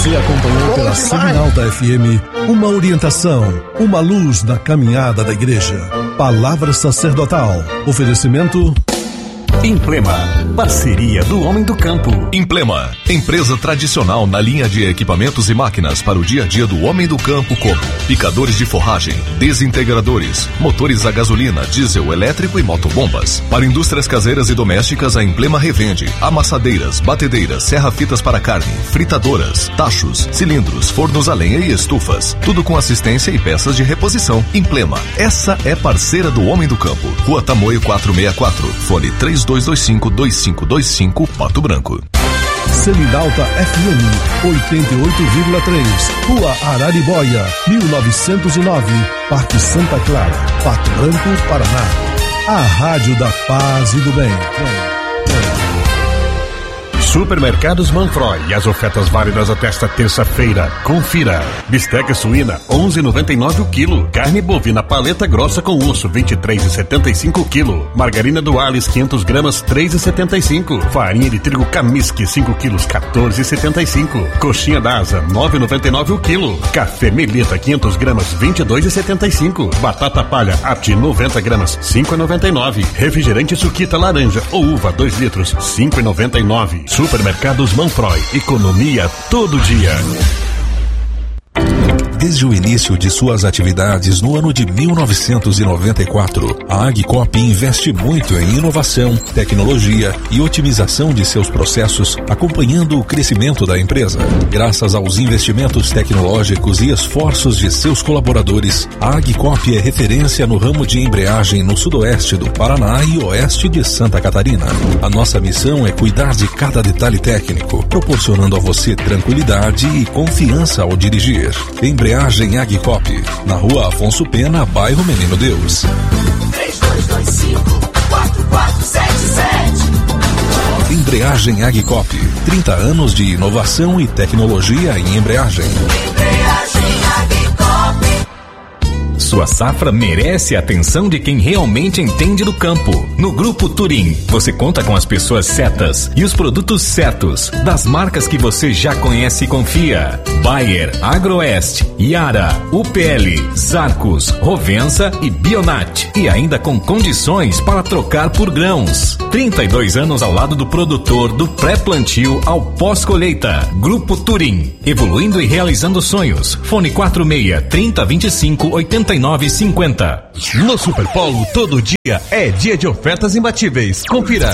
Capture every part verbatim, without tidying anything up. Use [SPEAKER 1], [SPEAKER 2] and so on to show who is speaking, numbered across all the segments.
[SPEAKER 1] Você acompanhou pela Seminalta F M uma orientação, uma luz na caminhada da igreja. Palavra sacerdotal. Oferecimento
[SPEAKER 2] Implema, parceria do homem do campo.
[SPEAKER 3] Implema, empresa tradicional na linha de equipamentos e máquinas para o dia a dia do homem do campo, como picadores de forragem, desintegradores, motores a gasolina, diesel, elétrico e motobombas. Para indústrias caseiras e domésticas, a Implema revende amassadeiras, batedeiras, serra-fitas para carne, fritadoras, tachos, cilindros, fornos a lenha e estufas. Tudo com assistência e peças de reposição. Implema, essa é parceira do homem do campo. Rua Tamoio quatrocentos e sessenta e quatro, fone três dois dois cinco, dois cinco dois cinco, Pato Branco.
[SPEAKER 1] Seminalta F M oitenta e oito vírgula três, Rua Araribóia, mil novecentos e nove, Parque Santa Clara, Pato Branco, Paraná. A rádio da paz e do bem.
[SPEAKER 4] Supermercados Manfroy e as ofertas válidas até esta terça-feira. Confira. Bisteca suína onze reais e noventa e nove centavos o quilo. Carne bovina paleta grossa com osso vinte e três reais e setenta e cinco centavos o quilo. Margarina Duales quinhentas gramas três reais e setenta e cinco centavos. Farinha de trigo Kamiski cinco quilos quatorze reais e setenta e cinco centavos. Coxinha da Asa nove reais e noventa e nove centavos o quilo. Café Melita quinhentas gramas vinte e dois reais e setenta e cinco centavos. Batata palha Apti noventa gramas cinco reais e noventa e nove centavos. Refrigerante Suquita laranja ou uva dois litros cinco reais e noventa e nove centavos. Supermercados Manfroy, economia todo dia.
[SPEAKER 5] Desde o início de suas atividades no ano de mil novecentos e noventa e quatro, a Agcop investe muito em inovação, tecnologia e otimização de seus processos, acompanhando o crescimento da empresa. Graças aos investimentos tecnológicos e esforços de seus colaboradores, a Agcop é referência no ramo de embreagem no sudoeste do Paraná e oeste de Santa Catarina. A nossa missão é cuidar de cada detalhe técnico, proporcionando a você tranquilidade e confiança ao dirigir. Embreagem Agcop, na Rua Afonso Pena, bairro Menino Deus.
[SPEAKER 6] três dois dois cinco, quatro quatro sete sete.
[SPEAKER 5] Embreagem Agcop, trinta anos de inovação e tecnologia em embreagem.
[SPEAKER 6] Embreagem Agcop.
[SPEAKER 2] Sua safra merece a atenção de quem realmente entende do campo. No Grupo Turim, você conta com as pessoas certas e os produtos certos, das marcas que você já conhece e confia. Bayer, Agroeste, Yara, U P L, Zarcos, Rovensa e Bionat. E ainda com condições para trocar por grãos. trinta e dois anos ao lado do produtor, do pré-plantio ao pós-colheita. Grupo Turim, evoluindo e realizando sonhos. Fone quatro seis, trinta, vinte e cinco, oitenta e nove, cinquenta.
[SPEAKER 7] No Superpolo, todo dia é dia de ofertas imbatíveis. Confira.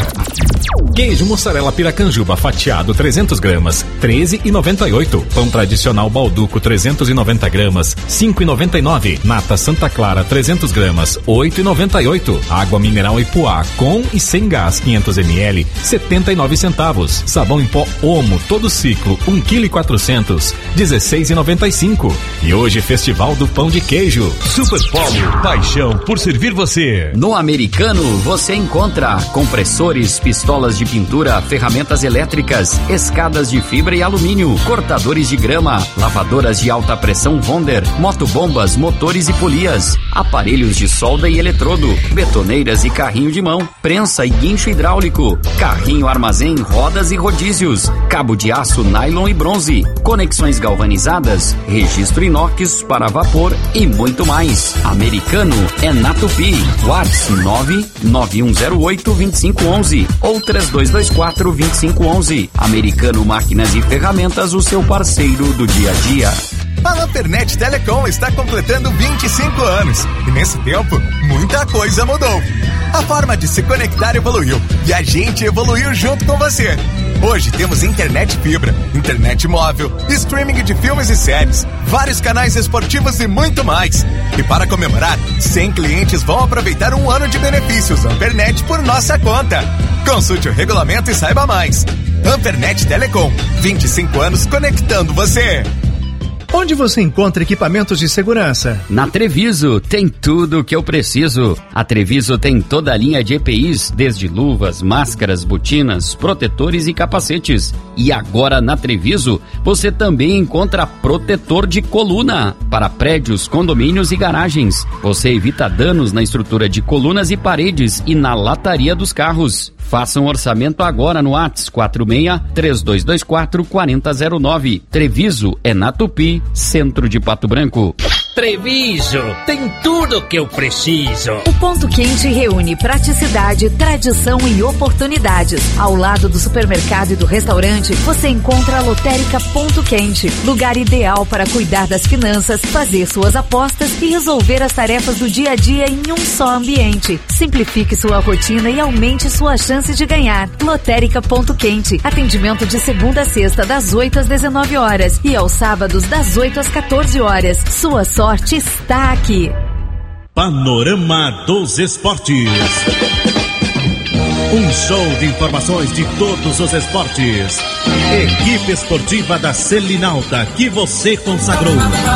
[SPEAKER 2] Queijo mussarela Piracanjuba fatiado trezentas gramas, treze reais e noventa e oito centavos. Pão tradicional Balduco trezentas e noventa gramas, cinco reais e noventa e nove centavos. Nata Santa Clara trezentas gramas, oito reais e noventa e oito centavos. Água mineral Ipuá com e sem gás quinhentos mililitros, setenta e nove centavos. Sabão em pó Omo todo ciclo um vírgula quatro quilos, dezesseis reais e noventa e cinco centavos. E hoje Festival do Pão de Queijo.
[SPEAKER 7] Superpolo, paixão por servir você.
[SPEAKER 8] No Americano você encontra compressores, pistolas de pintura, ferramentas elétricas, escadas de fibra e alumínio, cortadores de grama, lavadoras de alta pressão Wonder, motobombas, motores e polias, aparelhos de solda e eletrodo, betoneiras e carrinho de mão, prensa e guincho hidráulico, carrinho armazém, rodas e rodízios, cabo de aço, nylon e bronze, conexões galvanizadas, registro inox para vapor e muito mais. Americano é na Tupi. WhatsApp nove nove um zero oito, dois cinco um um ou três dois dois quatro, dois cinco um um. Americano Máquinas e Ferramentas, o seu parceiro do dia a dia.
[SPEAKER 9] A Ampernet Telecom está completando vinte e cinco anos e nesse tempo muita coisa mudou. A forma de se conectar evoluiu e a gente evoluiu junto com você. Hoje temos internet fibra, internet móvel, streaming de filmes e séries, vários canais esportivos e muito mais. E para comemorar, cem clientes vão aproveitar um ano de benefícios Ampernet por nossa conta. Consulte o regulamento e saiba mais. Ampernet Telecom, vinte e cinco anos conectando você.
[SPEAKER 10] Onde você encontra equipamentos de segurança?
[SPEAKER 8] Na Treviso tem tudo o que eu preciso. A Treviso tem toda a linha de E P Is, desde luvas, máscaras, botinas, protetores e capacetes. E agora na Treviso você também encontra protetor de coluna para prédios, condomínios e garagens. Você evita danos na estrutura de colunas e paredes e na lataria dos carros. Faça um orçamento agora no WhatsApp quatro seis três dois dois quatro quatro zero zero nove. Treviso é na Tupi, centro de Pato Branco.
[SPEAKER 11] Treviso, tem tudo que eu preciso.
[SPEAKER 12] O Ponto Quente reúne praticidade, tradição e oportunidades. Ao lado do supermercado e do restaurante, você encontra a Lotérica Ponto Quente, lugar ideal para cuidar das finanças, fazer suas apostas e resolver as tarefas do dia a dia em um só ambiente. Simplifique sua rotina e aumente sua chance de ganhar. Lotérica Ponto Quente, atendimento de segunda a sexta das oito às dezenove horas e aos sábados das oito às quatorze horas. Sua sorte sorte está aqui.
[SPEAKER 13] Panorama dos Esportes. Um show de informações de todos os esportes. Equipe esportiva da Selinalta que você consagrou.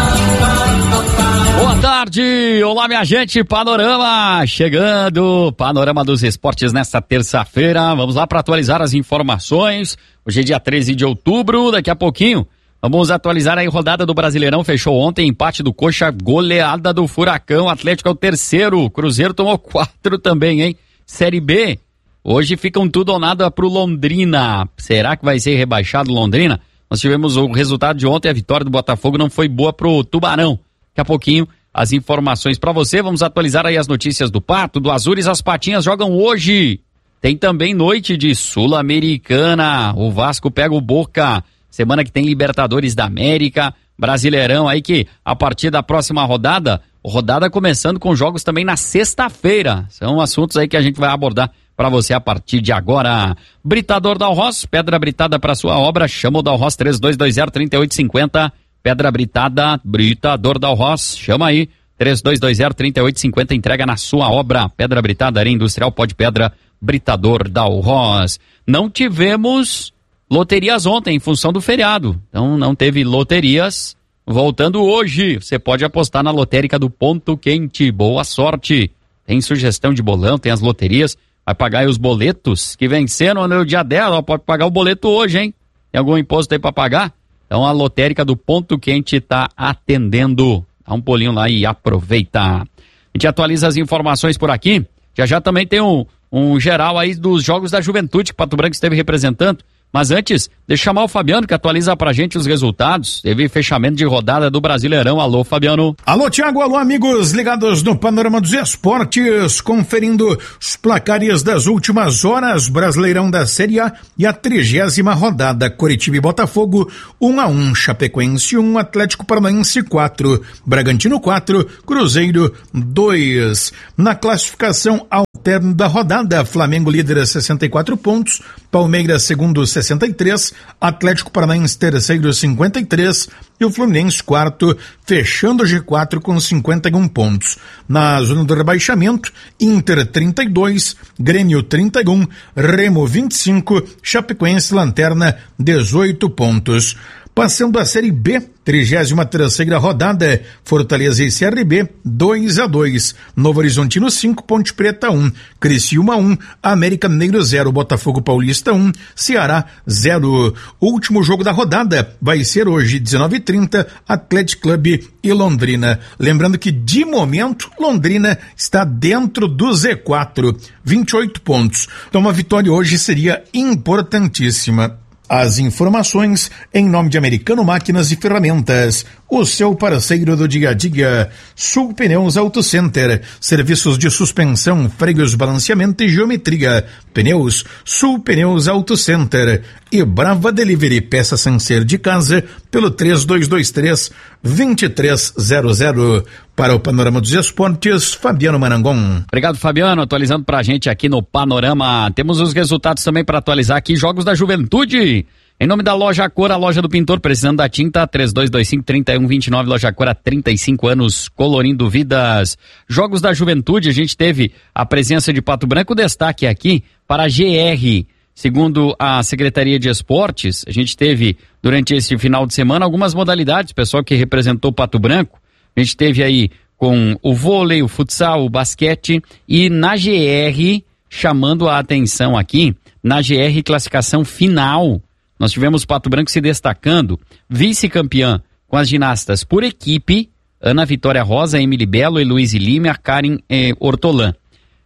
[SPEAKER 8] Boa tarde, olá minha gente, Panorama chegando, Panorama dos Esportes nesta terça-feira. Vamos lá para atualizar as informações. Hoje é dia treze de outubro, daqui a pouquinho vamos atualizar aí a rodada do Brasileirão. Fechou ontem, empate do Coxa, goleada do Furacão. Atlético é o terceiro, Cruzeiro tomou quatro também, hein? Série B, hoje fica um tudo ou nada pro Londrina. Será que vai ser rebaixado Londrina? Nós tivemos o resultado de ontem, a vitória do Botafogo não foi boa pro Tubarão. Daqui a pouquinho as informações para você. Vamos atualizar aí as notícias do Pato, do Azures. As Patinhas jogam hoje. Tem também noite de Sul-Americana. O Vasco pega o Boca. Semana que tem Libertadores da América, Brasileirão aí que a partir da próxima rodada, rodada começando com jogos também na sexta-feira. São assuntos aí que a gente vai abordar para você a partir de agora. Britador Dalros, pedra britada para sua obra, chama o Dalros três dois dois zero, três oito cinco zero. Pedra britada, Britador Dalros, chama aí três dois dois zero, três oito cinco zero, entrega na sua obra. Pedra britada, área industrial, pó de pedra, Britador Dalros. Não tivemos loterias ontem, em função do feriado. Então não teve loterias. Voltando hoje, você pode apostar na lotérica do Ponto Quente. Boa sorte. Tem sugestão de bolão, tem as loterias. Vai pagar aí os boletos que venceram no dia dela. Pode pagar o boleto hoje, hein? Tem algum imposto aí para pagar? Então a lotérica do Ponto Quente está atendendo. Dá um pulinho lá e aproveita. A gente atualiza as informações por aqui. Já já também tem um, um geral aí dos Jogos da Juventude que Pato Branco esteve representando. Mas antes, deixa eu chamar o Fabiano que atualiza pra gente os resultados. Teve fechamento de rodada do Brasileirão. Alô, Fabiano.
[SPEAKER 14] Alô, Thiago. Alô, amigos ligados no Panorama dos Esportes, conferindo os placares das últimas horas. Brasileirão da Série A e a trigésima rodada. Coritiba e Botafogo, um a um. Chapecoense um, Atlético Paranaense quatro, Bragantino quatro, Cruzeiro dois. Na classificação ao término da rodada, Flamengo líder sessenta e quatro pontos, Palmeiras segundo sessenta e três, Atlético Paranaense terceiro cinquenta e três e o Fluminense quarto, fechando o G quatro com cinquenta e um pontos. Na zona do rebaixamento, Inter trinta e dois, Grêmio trinta e um, Remo vinte e cinco, Chapecoense lanterna dezoito pontos. Passando a Série B, trigésima terceira rodada, Fortaleza e C R B, dois a dois, Novo Horizontino cinco, Ponte Preta um, Criciúma um, América Mineiro zero, Botafogo Paulista um, Ceará zero. Último jogo da rodada vai ser hoje, dezenove e trinta, Atlético Clube e Londrina. Lembrando que, de momento, Londrina está dentro do Z quatro, vinte e oito pontos. Então, uma vitória hoje seria importantíssima. As informações em nome de Americano Máquinas e Ferramentas, o seu parceiro do dia a dia. Sul Pneus Auto Center, serviços de suspensão, freios, balanceamento e geometria. Pneus, Sul Pneus Auto Center. E Brava Delivery, peça sem ser de casa, pelo três dois dois três, dois três zero zero. Para o Panorama dos Esportes, Fabiano Marangon.
[SPEAKER 8] Obrigado, Fabiano, atualizando pra gente aqui no Panorama. Temos os resultados também para atualizar aqui, Jogos da Juventude. Em nome da Loja Cor, a loja do pintor, precisando da tinta, três dois dois cinco, três um dois nove, Loja Cor há trinta e cinco anos, colorindo vidas. Jogos da Juventude, a gente teve a presença de Pato Branco, destaque aqui para a G R. Segundo a Secretaria de Esportes, a gente teve durante esse final de semana algumas modalidades, pessoal que representou Pato Branco. A gente teve aí com o vôlei, o futsal, o basquete e na G R, chamando a atenção aqui, na G R classificação final, nós tivemos Pato Branco se destacando, vice-campeã com as ginastas por equipe, Ana Vitória Rosa, Emily Belo, Heloíse Lima, Karen eh, Ortolan.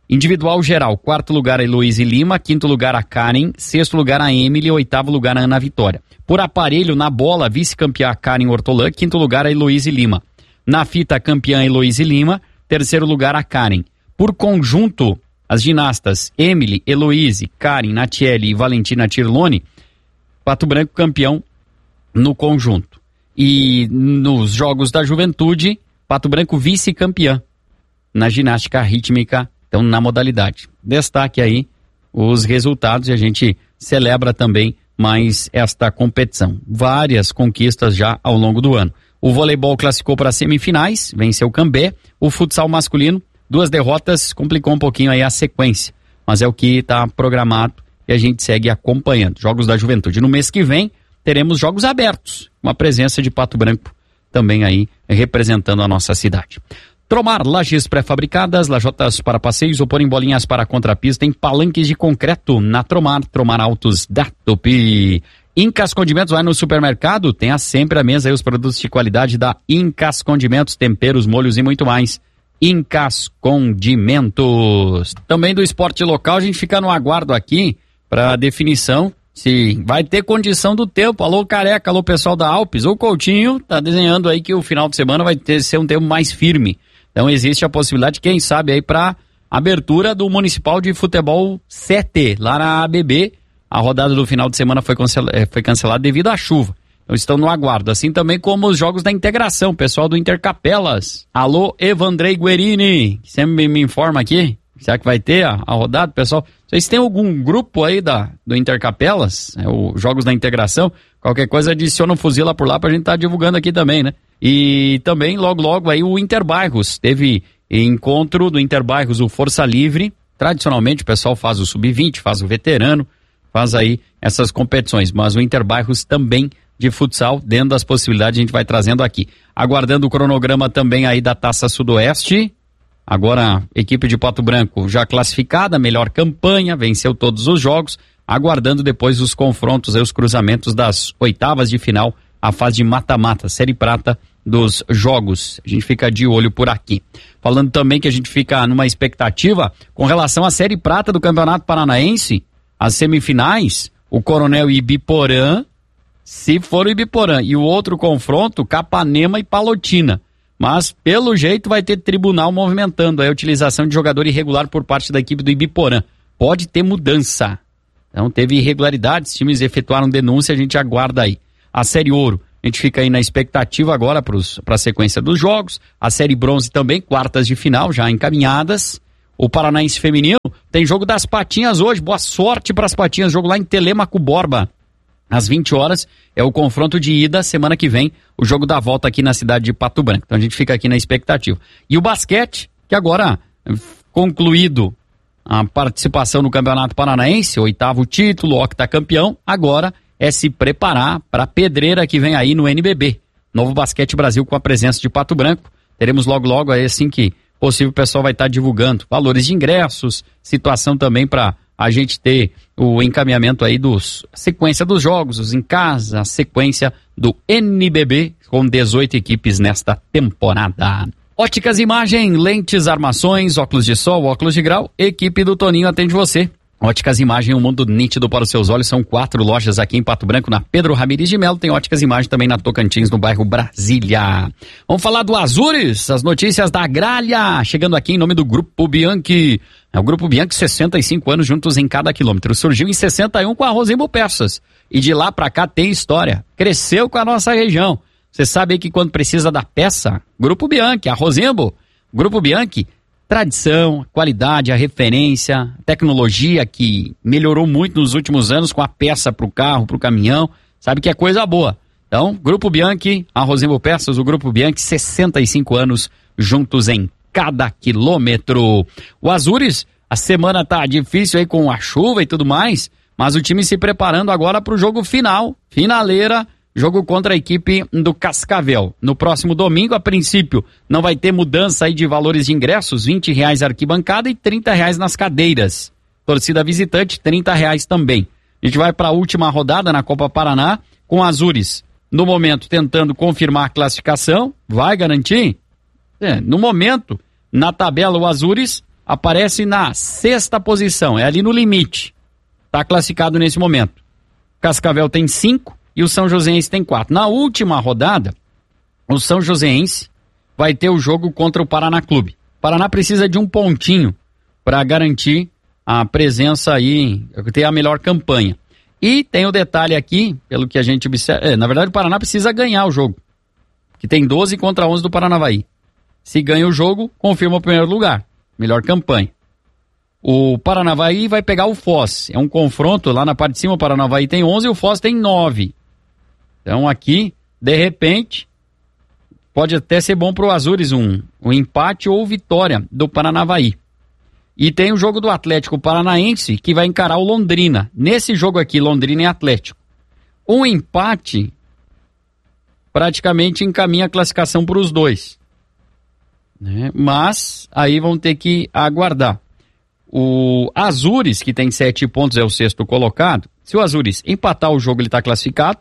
[SPEAKER 8] Individual geral, quarto lugar a Heloíse Lima, quinto lugar a Karen, sexto lugar a Emily, oitavo lugar a Ana Vitória. Por aparelho, na bola, vice-campeã a Karen Ortolã, quinto lugar a Heloíse Lima. Na fita, campeã Heloíse Lima, terceiro lugar a Karen. Por conjunto, as ginastas Emily, Heloíse, Karen, Natiele e Valentina Tirlone, Pato Branco campeão no conjunto. E nos Jogos da Juventude, Pato Branco vice-campeã na ginástica rítmica, então na modalidade. Destaque aí os resultados e a gente celebra também mais esta competição. Várias conquistas já ao longo do ano. O voleibol classificou para semifinais, venceu o Cambé. O futsal masculino, duas derrotas, complicou um pouquinho aí a sequência. Mas é o que está programado e a gente segue acompanhando. Jogos da Juventude. No mês que vem, teremos jogos abertos. Uma presença de Pato Branco também aí representando a nossa cidade. Tromar, lajes pré-fabricadas, lajotas para passeios ou porem bolinhas para contrapista em palanques de concreto na Tromar, Tromar Autos da Tupi. Incas Condimentos, vai no supermercado, tenha sempre à mesa aí os produtos de qualidade da Incas Condimentos, temperos, molhos e muito mais. Incas Condimentos. Também do esporte local, a gente fica no aguardo aqui para definição se vai ter condição do tempo. Alô Careca, alô pessoal da Alpes, o Coutinho tá desenhando aí que o final de semana vai ter, ser um tempo mais firme. Então existe a possibilidade, quem sabe aí para abertura do Municipal de Futebol sete, lá na A B B. A rodada do final de semana foi, cancel... foi cancelada devido à chuva. Então estão no aguardo. Assim também como os jogos da integração, pessoal do Intercapelas. Alô Evandrei Guerini, que sempre me informa aqui. Será que vai ter a, a rodada, pessoal? Vocês têm algum grupo aí da, do Intercapelas? É, os jogos da integração? Qualquer coisa adiciona um fuzila por lá pra gente estar tá divulgando aqui também, né? E também, logo, logo, aí o Interbairros. Teve encontro do Interbairros, o Força Livre. Tradicionalmente, o pessoal faz o sub vinte, faz o veterano, faz aí essas competições. Mas o Interbairros também de futsal, dentro das possibilidades, a gente vai trazendo aqui. Aguardando o cronograma também aí da Taça Sudoeste. Agora, equipe de Pato Branco já classificada, melhor campanha, venceu todos os jogos. Aguardando depois os confrontos e os cruzamentos das oitavas de final, a fase de mata-mata, série prata dos jogos. A gente fica de olho por aqui. Falando também que a gente fica numa expectativa com relação à série prata do Campeonato Paranaense, as semifinais, o Coronel Ibiporã, se for o Ibiporã, e o outro confronto, Capanema e Palotina. Mas, pelo jeito, vai ter tribunal movimentando a utilização de jogador irregular por parte da equipe do Ibiporã. Pode ter mudança. Então, teve irregularidades, times efetuaram denúncia, a gente aguarda aí. A Série Ouro, a gente fica aí na expectativa agora para a sequência dos jogos. A Série Bronze também, quartas de final já encaminhadas. O Paranaense Feminino tem jogo das Patinhas hoje. Boa sorte para as Patinhas, jogo lá em Telêmaco Borba. Às vinte horas é o confronto de ida, semana que vem, o jogo da volta aqui na cidade de Pato Branco. Então a gente fica aqui na expectativa. E o basquete, que agora, concluído a participação no Campeonato Paranaense, oitavo título, octacampeão, agora é se preparar para a pedreira que vem aí no N B B. Novo Basquete Brasil com a presença de Pato Branco. Teremos logo, logo, aí assim que possível, o pessoal vai estar divulgando valores de ingressos, situação também para a gente ter o encaminhamento aí dos sequência dos jogos, os em casa, a sequência do N B B com dezoito equipes nesta temporada. Óticas Imagem, lentes, armações, óculos de sol, óculos de grau, equipe do Toninho atende você. Óticas Imagem, um mundo nítido para os seus olhos, são quatro lojas aqui em Pato Branco, na Pedro Ramires de Melo, tem Óticas Imagem também na Tocantins, no bairro Brasília. Vamos falar do Azures, as notícias da Gralha, chegando aqui em nome do Grupo Bianchi. É o Grupo Bianchi, sessenta e cinco anos juntos em cada quilômetro. Surgiu em sessenta e um com a Rosembo Peças. E de lá pra cá tem história. Cresceu com a nossa região. Você sabe aí que quando precisa da peça, Grupo Bianchi, a Rosembo, Grupo Bianchi, tradição, qualidade, a referência, tecnologia que melhorou muito nos últimos anos com a peça pro carro, pro caminhão. Sabe que é coisa boa. Então, Grupo Bianchi, a Rosembo Peças, o Grupo Bianchi, sessenta e cinco anos juntos em cada quilômetro. O Azures, a semana tá difícil aí com a chuva e tudo mais, mas o time se preparando agora pro jogo final, finaleira, jogo contra a equipe do Cascavel. No próximo domingo, a princípio, não vai ter mudança aí de valores de ingressos, vinte reais a arquibancada e trinta reais nas cadeiras. Torcida visitante, trinta reais também. A gente vai para a última rodada na Copa Paraná com Azures. No momento, tentando confirmar a classificação, vai garantir? É, no momento, na tabela, o Azures aparece na sexta posição, é ali no limite. Está classificado nesse momento. Cascavel tem cinco e o São Joséense tem quatro. Na última rodada, o São Joséense vai ter o jogo contra o Paraná Clube. O Paraná precisa de um pontinho para garantir a presença aí, ter a melhor campanha. E tem o detalhe aqui, pelo que a gente observa, é, na verdade o Paraná precisa ganhar o jogo, que tem doze contra onze do Paranavaí. Se ganha o jogo, confirma o primeiro lugar, melhor campanha. O Paranavaí vai pegar o Foz, é um confronto, lá na parte de cima o Paranavaí tem onze e o Foz tem nove. Então aqui, de repente, pode até ser bom para o Azures um, um empate ou vitória do Paranavaí. E tem o jogo do Atlético Paranaense, que vai encarar o Londrina. Nesse jogo aqui, Londrina e Atlético. Um empate praticamente encaminha a classificação para os dois. Né? Mas aí vão ter que aguardar. O Azures, que tem sete pontos, é o sexto colocado. Se o Azures empatar o jogo, ele está classificado.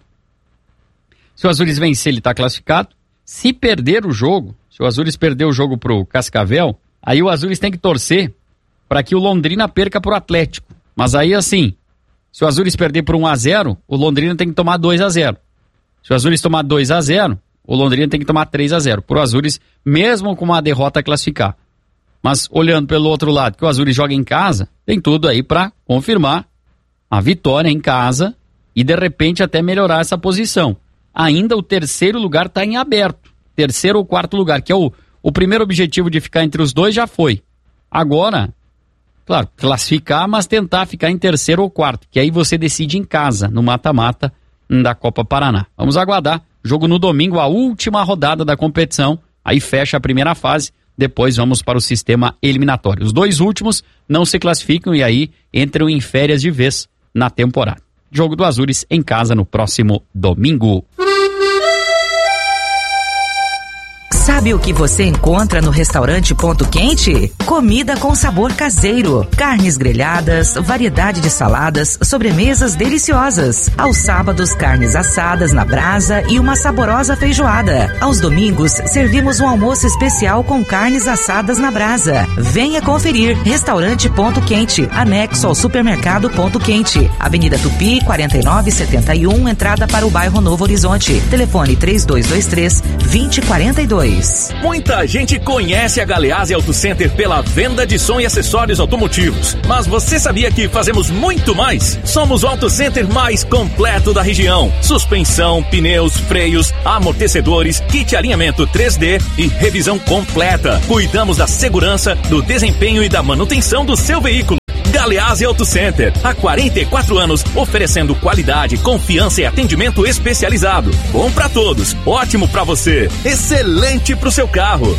[SPEAKER 8] Se o Azures vencer, ele está classificado. Se perder o jogo, se o Azures perder o jogo pro Cascavel, aí o Azures tem que torcer para que o Londrina perca pro Atlético. Mas aí assim, se o Azures perder por um a zero, o Londrina tem que tomar dois a zero. Se o Azures tomar dois a zero, o Londrina tem que tomar três a zero. Pro Azures, mesmo com uma derrota, classificar. Mas olhando pelo outro lado, que o Azures joga em casa, tem tudo aí para confirmar a vitória em casa e de repente até melhorar essa posição. Ainda o terceiro lugar está em aberto. Terceiro ou quarto lugar, que é o, o primeiro objetivo de ficar entre os dois já foi. Agora, claro, classificar, mas tentar ficar em terceiro ou quarto, que aí você decide em casa, no mata-mata da Copa Paraná. Vamos aguardar. Jogo no domingo, a última rodada da competição. Aí fecha a primeira fase. Depois vamos para o sistema eliminatório. Os dois últimos não se classificam e aí entram em férias de vez na temporada. Jogo do Azures em casa no próximo domingo.
[SPEAKER 15] Sabe o que você encontra no restaurante Ponto Quente? Comida com sabor caseiro, carnes grelhadas, variedade de saladas, sobremesas deliciosas. Aos sábados, carnes assadas na brasa e uma saborosa feijoada. Aos domingos, servimos um almoço especial com carnes assadas na brasa. Venha conferir. Restaurante Ponto Quente, anexo ao supermercado Ponto Quente. Avenida Tupi, quarenta e nove setenta e um, entrada para o bairro Novo Horizonte. Telefone três dois dois três, dois zero quatro dois.
[SPEAKER 2] Muita gente conhece a Galeazzi Auto Center pela venda de som e acessórios automotivos. Mas você sabia que fazemos muito mais? Somos o auto center mais completo da região. Suspensão, pneus, freios, amortecedores, kit alinhamento três D e revisão completa. Cuidamos da segurança, do desempenho e da manutenção do seu veículo. Galeazzi Auto Center, há quarenta e quatro anos, oferecendo qualidade, confiança e atendimento especializado. Bom pra todos, ótimo pra você, excelente pro seu carro.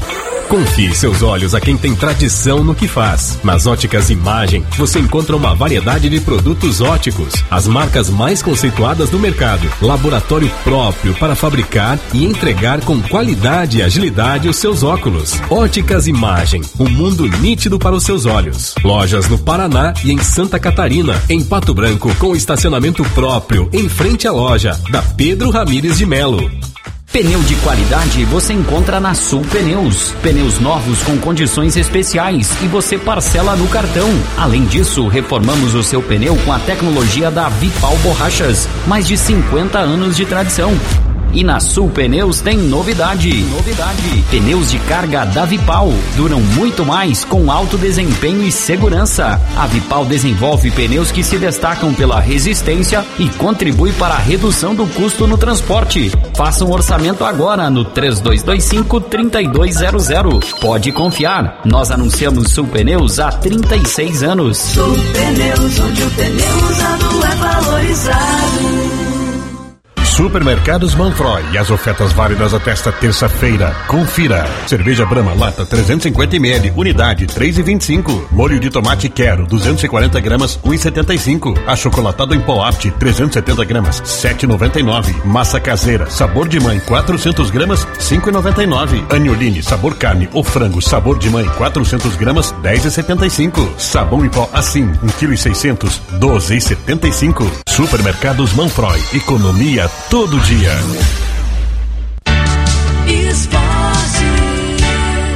[SPEAKER 16] Confie seus olhos a quem tem tradição no que faz. Nas Óticas Imagem, você encontra uma variedade de produtos óticos, as marcas mais conceituadas do mercado, laboratório próprio para fabricar e entregar com qualidade e agilidade os seus óculos. Óticas Imagem, um mundo nítido para os seus olhos. Lojas no Paraná e em Santa Catarina, em Pato Branco, com estacionamento próprio, em frente à loja, da Pedro Ramires de Melo.
[SPEAKER 8] Pneu de qualidade você encontra na Sul Pneus. Pneus novos com condições especiais e você parcela no cartão. Além disso, reformamos o seu pneu com a tecnologia da Vipal Borrachas. Mais de cinquenta anos de tradição. E na Sul Pneus tem novidade. Novidade. Pneus de carga da Vipal duram muito mais com alto desempenho e segurança. A Vipal desenvolve pneus que se destacam pela resistência e contribui para a redução do custo no transporte. Faça um orçamento agora no três dois dois cinco, três dois zero zero. Pode confiar. Nós anunciamos Sul Pneus há trinta e seis anos.
[SPEAKER 6] Sul Pneus, onde o pneu usado é valorizado.
[SPEAKER 4] Supermercados Manfroy e as ofertas válidas até esta terça-feira. Confira. Cerveja Brahma lata trezentos e cinquenta mililitros, unidade três e vinte e cinco. Molho de tomate Quero duzentos e quarenta gramas, um e setenta e cinco. Achocolatado em pó Apt trezentos e setenta gramas, sete e noventa e nove. Massa caseira sabor de mãe quatrocentas gramas, cinco e noventa e nove. Anioline sabor carne ou frango sabor de mãe quatrocentas gramas, dez e setenta e cinco. Sabão em pó Assim um quilo e seiscentos, doze e setenta e cinco. Supermercados Manfroy, economia todo dia.
[SPEAKER 6] Esportes.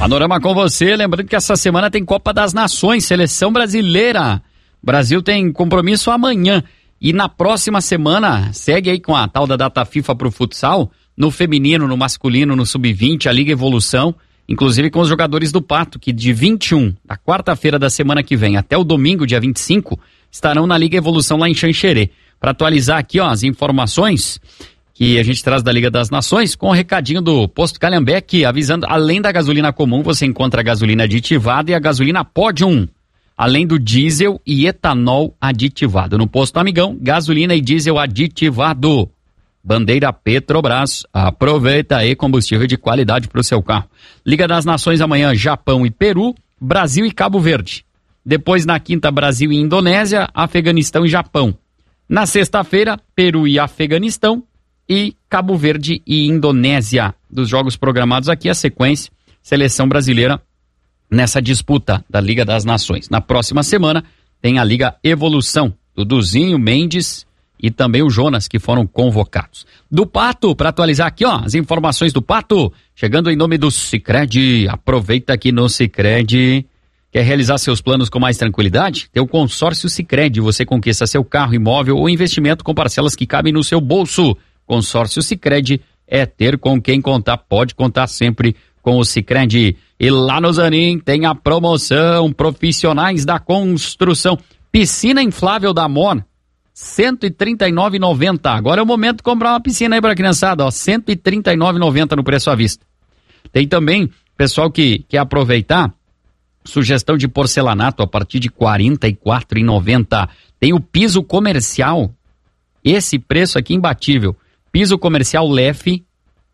[SPEAKER 8] Panorama com você, lembrando que essa semana tem Copa das Nações, Seleção Brasileira. Brasil tem compromisso amanhã e na próxima semana segue aí com a tal da data FIFA pro futsal, no feminino, no masculino, no sub vinte, a Liga Evolução, inclusive com os jogadores do Pato, que de vinte e um, da quarta-feira da semana que vem até o domingo, dia vinte e cinco, estarão na Liga Evolução lá em Xanxerê. Para atualizar aqui, ó, as informações que a gente traz da Liga das Nações, com o recadinho do Posto Calhambeque, avisando, além da gasolina comum, você encontra a gasolina aditivada e a gasolina Podium, além do diesel e etanol aditivado. No Posto Amigão, gasolina e diesel aditivado. Bandeira Petrobras, aproveita aí combustível de qualidade para o seu carro. Liga das Nações amanhã, Japão e Peru, Brasil e Cabo Verde. Depois na quinta, Brasil e Indonésia, Afeganistão e Japão. Na sexta-feira, Peru e Afeganistão e Cabo Verde e Indonésia. Dos jogos programados aqui, a sequência, seleção brasileira nessa disputa da Liga das Nações. Na próxima semana tem a Liga Evolução, Duduzinho, Mendes e também o Jonas, que foram convocados. Do Pato, para atualizar aqui, ó, as informações do Pato, chegando em nome do Sicredi. Aproveita aqui no Sicredi. Quer realizar seus planos com mais tranquilidade? Tem o consórcio Sicredi. Você conquista seu carro, imóvel ou investimento com parcelas que cabem no seu bolso. Consórcio Sicredi é ter com quem contar. Pode contar sempre com o Sicredi. E lá no Zanin tem a promoção Profissionais da Construção. Piscina inflável da Amor, cento e trinta e nove reais e noventa centavos. Agora é o momento de comprar uma piscina aí pra criançada, ó, cento e trinta e nove reais e noventa centavos no preço à vista. Tem também pessoal que quer aproveitar, sugestão de porcelanato a partir de quarenta e quatro reais e noventa centavos. Tem o piso comercial, esse preço aqui imbatível. Piso comercial L E F,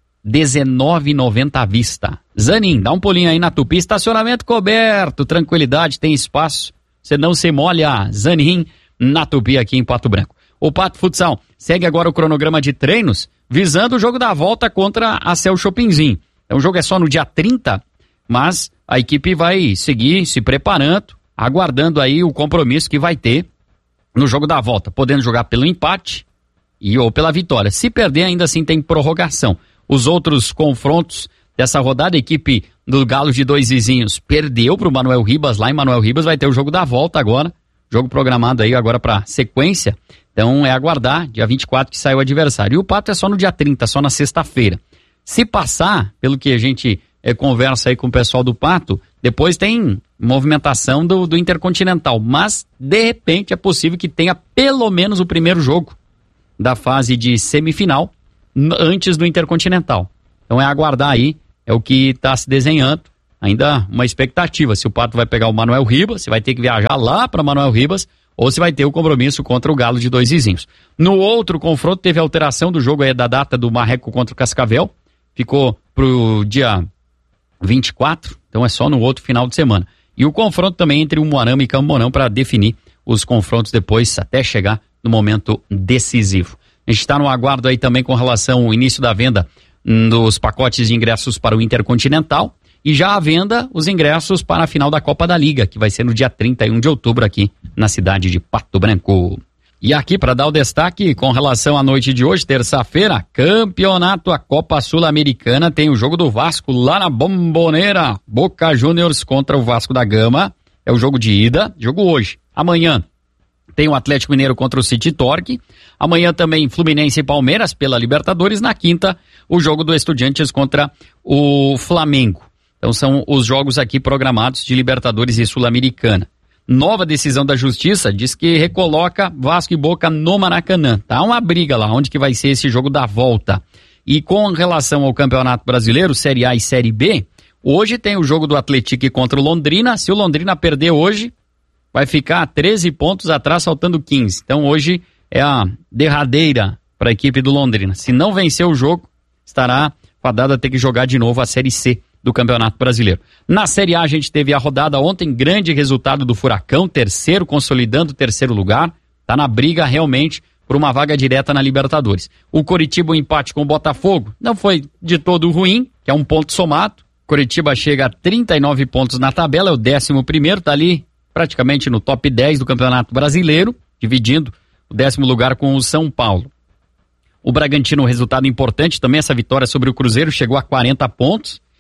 [SPEAKER 8] dezenove reais e noventa centavos à vista. Zanin, dá um pulinho aí na Tupi, estacionamento coberto, tranquilidade, tem espaço, você não se molha. Zanin, na Tupi aqui em Pato Branco. O Pato Futsal segue agora o cronograma de treinos, visando o jogo da volta contra a Cel Chopinzinho. Então o jogo é só no dia trinta, mas a equipe vai seguir se preparando, aguardando aí o compromisso que vai ter no jogo da volta, podendo jogar pelo empate e ou pela vitória. Se perder, ainda assim tem prorrogação. Os outros confrontos dessa rodada, a equipe do Galo de Dois Vizinhos perdeu para o Manuel Ribas, lá em Manuel Ribas vai ter o jogo da volta agora, jogo programado aí agora para sequência, então é aguardar, dia vinte e quatro que sai o adversário. E o Pato é só no dia trinta, só na sexta-feira. Se passar, pelo que a gente é, conversa aí com o pessoal do Pato, depois tem movimentação do, do Intercontinental, mas de repente é possível que tenha pelo menos o primeiro jogo da fase de semifinal antes do Intercontinental. Então é aguardar aí, é o que está se desenhando, ainda uma expectativa, se o Pato vai pegar o Manuel Ribas, se vai ter que viajar lá para Manuel Ribas, ou se vai ter o compromisso contra o Galo de Dois Vizinhos. No outro confronto teve alteração do jogo aí da data do Marreco contra o Cascavel, ficou pro dia vinte e quatro, então é só no outro final de semana. E o confronto também entre o Moarama e Camponão para definir os confrontos depois, até chegar no momento decisivo. A gente está no aguardo aí também com relação ao início da venda dos pacotes de ingressos para o Intercontinental e já à venda os ingressos para a final da Copa da Liga, que vai ser no dia trinta e um de outubro aqui na cidade de Pato Branco. E aqui para dar o destaque com relação à noite de hoje, terça-feira, campeonato, a Copa Sul-Americana, tem o jogo do Vasco lá na Bombonera, Boca Juniors contra o Vasco da Gama, é o jogo de ida, jogo hoje. Amanhã tem o Atlético Mineiro contra o City Torque, amanhã também Fluminense e Palmeiras pela Libertadores, na quinta o jogo do Estudiantes contra o Flamengo. Então são os jogos aqui programados de Libertadores e Sul-Americana. Nova decisão da Justiça diz que recoloca Vasco e Boca no Maracanã. Tá uma briga lá, onde que vai ser esse jogo da volta. E com relação ao Campeonato Brasileiro, Série A e Série B, hoje tem o jogo do Atlético contra o Londrina. Se o Londrina perder hoje, vai ficar treze pontos atrás, faltando quinze. Então hoje é a derradeira para a equipe do Londrina. Se não vencer o jogo, estará fadada a ter que jogar de novo a Série C do Campeonato Brasileiro. Na Série A a gente teve a rodada ontem, grande resultado do Furacão, terceiro, consolidando o terceiro lugar, tá na briga realmente por uma vaga direta na Libertadores. O Coritiba, o empate com o Botafogo, não foi de todo ruim, que é um ponto somado. Coritiba chega a trinta e nove pontos na tabela, é o décimo primeiro, tá ali praticamente no top dez do Campeonato Brasileiro, dividindo o décimo lugar com o São Paulo. O Bragantino, um resultado importante, também essa vitória sobre o Cruzeiro, chegou a quarenta pontos,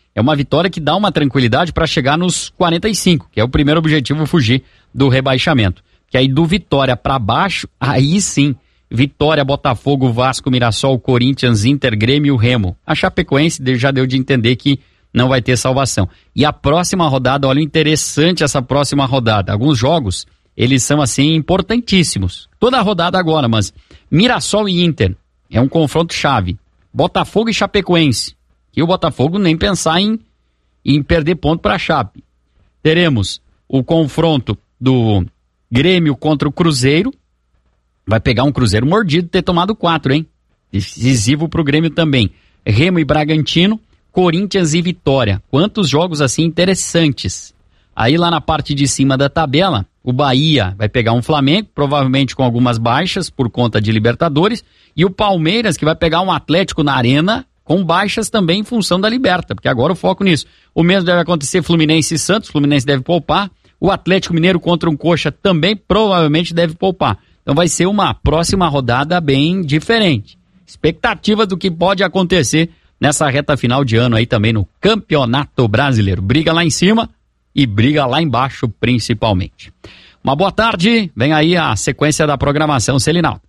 [SPEAKER 17] É uma vitória que dá uma tranquilidade para chegar nos quarenta e cinco, que é o primeiro objetivo, fugir do rebaixamento. Que aí do Vitória para baixo, aí sim, Vitória, Botafogo, Vasco, Mirassol, Corinthians, Inter, Grêmio, Remo. A Chapecoense já deu de entender que não vai ter salvação. E a próxima rodada, olha, interessante essa próxima rodada. Alguns jogos, eles são assim importantíssimos. Toda a rodada agora, mas Mirassol e Inter é um confronto chave. Botafogo e Chapecoense. E o Botafogo nem pensar em, em perder ponto para a Chape. Teremos o confronto do Grêmio contra o Cruzeiro. Vai pegar um Cruzeiro mordido ter tomado quatro, hein? Decisivo pro Grêmio também. Remo e Bragantino, Corinthians e Vitória. Quantos jogos assim interessantes. Aí lá na parte de cima da tabela, o Bahia vai pegar um Flamengo, provavelmente com algumas baixas por conta de Libertadores, e o Palmeiras que vai pegar um Atlético na Arena, com baixas também em função da Liberta, porque agora o foco nisso. O mesmo deve acontecer Fluminense e Santos, Fluminense deve poupar, o Atlético Mineiro contra um Coxa também provavelmente deve poupar. Então vai ser uma próxima rodada bem diferente. Expectativa do que pode acontecer nessa reta final de ano aí também no Campeonato Brasileiro. Briga lá em cima e briga lá embaixo principalmente. Uma boa tarde, vem aí a sequência da programação Selinal.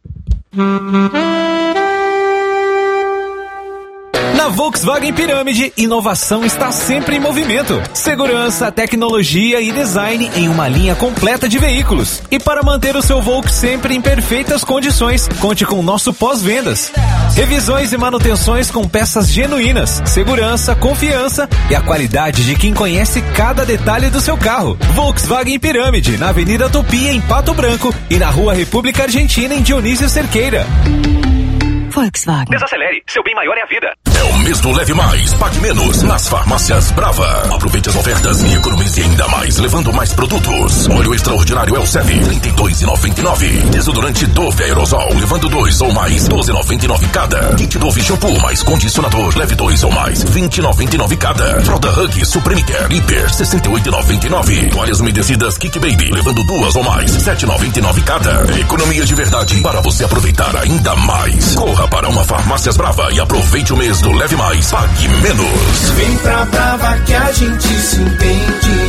[SPEAKER 18] Na Volkswagen Pirâmide, inovação está sempre em movimento. Segurança, tecnologia e design em uma linha completa de veículos. E para manter o seu Volks sempre em perfeitas condições, conte com o nosso pós-vendas. Revisões e manutenções com peças genuínas, segurança, confiança e a qualidade de quem conhece cada detalhe do seu carro. Volkswagen Pirâmide, na Avenida Tupia, em Pato Branco, e na Rua República Argentina, em Dionísio Cerqueira.
[SPEAKER 19] Volkswagen.
[SPEAKER 20] Desacelere, seu bem maior é a vida.
[SPEAKER 3] É o mês do Leve Mais, Pague Menos, nas farmácias Brava. Aproveite as ofertas e economize ainda mais, levando mais produtos. Óleo extraordinário Elsev, trinta e dois reais e noventa e nove centavos. Desodorante Dove Aerosol, levando dois ou mais, doze reais e noventa e nove centavos cada. Kit Dove Shampoo mais condicionador, leve dois ou mais, vinte reais e noventa e nove centavos cada. Fralda Hug Supreme Care Hiper, sessenta e oito reais e noventa e nove centavos. Toalhas umedecidas Kick Baby, levando duas ou mais, sete reais e noventa e nove centavos cada. Economia de verdade para você aproveitar ainda mais. Corra para uma Farmácias Brava e aproveite o mês do Leve Mais, Pague Menos.
[SPEAKER 6] Vem pra Brava que a gente se entende.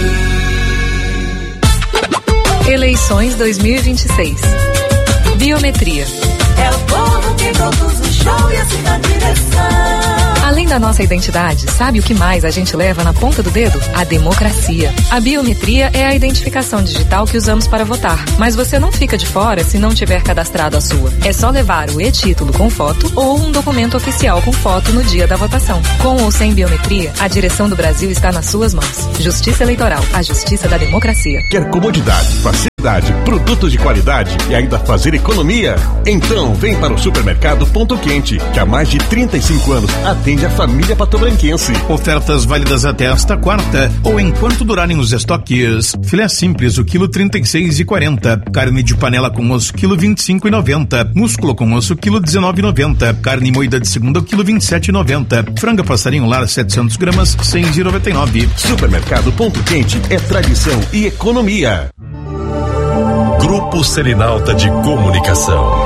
[SPEAKER 21] Eleições dois mil e vinte e seis. Biometria.
[SPEAKER 6] É o povo que conduz o show e assim na direção.
[SPEAKER 21] Além da nossa identidade, sabe o que mais a gente leva na ponta do dedo? A democracia. A biometria é a identificação digital que usamos para votar, mas você não fica de fora se não tiver cadastrado a sua. É só levar o e-título com foto ou um documento oficial com foto no dia da votação. Com ou sem biometria, a direção do Brasil está nas suas mãos. Justiça Eleitoral, a justiça da democracia.
[SPEAKER 4] Quer comodidade, facilidade, produtos de qualidade e ainda fazer economia? Então vem para o Supermercado Ponto Quente, que há mais de trinta e cinco anos atende a família patobranquense.
[SPEAKER 14] Ofertas válidas até esta quarta ou enquanto durarem os estoques. Filé simples, o quilo trinta e seis reais e quarenta centavos. Carne de panela com osso, quilo vinte e cinco reais e noventa centavos. Músculo com osso, quilo dezenove reais e noventa centavos. Carne moída de segunda, o quilo vinte e sete reais e noventa centavos. Franga passarinho lar, setecentos gramas, cem reais e noventa e nove centavos.
[SPEAKER 4] Supermercado Ponto Quente é tradição e economia.
[SPEAKER 3] Grupo Selinalta de Comunicação.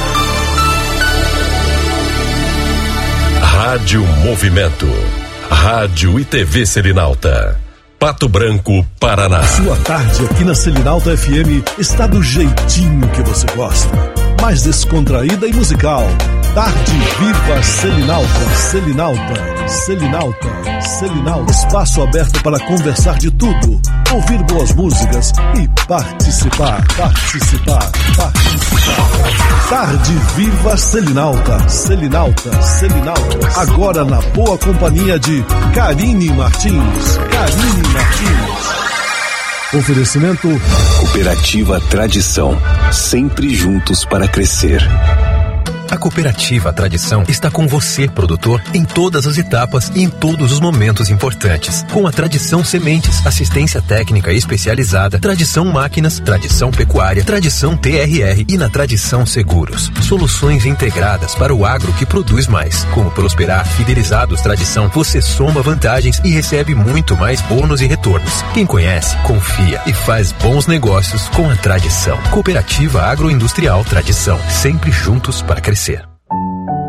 [SPEAKER 3] Rádio Movimento. Rádio e T V Selinalta. Pato Branco, Paraná.
[SPEAKER 1] Sua tarde aqui na Selinalta F M está do jeitinho que você gosta. Mais descontraída e musical. Tarde Viva Selinalta. Selinalta. Selinalta. Selinalta. Espaço aberto para conversar de tudo, ouvir boas músicas e participar. Participar. Participar. Tarde Viva Selinalta. Selinalta. Selinalta. Agora na boa companhia de Karine Martins. Karine Martins. Oferecimento
[SPEAKER 22] Cooperativa Tradição, sempre juntos para crescer.
[SPEAKER 23] A Cooperativa Tradição está com você, produtor, em todas as etapas e em todos os momentos importantes. Com a Tradição Sementes, assistência técnica especializada, Tradição Máquinas, Tradição Pecuária, Tradição T R R e na Tradição Seguros. Soluções integradas para o agro que produz mais. Com o Prosperar Fidelizados Tradição, você soma vantagens e recebe muito mais bônus e retornos. Quem conhece, confia e faz bons negócios com a Tradição. Cooperativa Agroindustrial Tradição, sempre juntos para crescer.